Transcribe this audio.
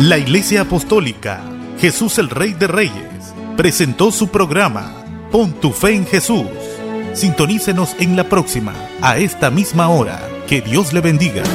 La Iglesia Apostólica Jesús el Rey de Reyes presentó su programa Pon tu fe en Jesús. Sintonícenos en la próxima, a esta misma hora. Que Dios le bendiga.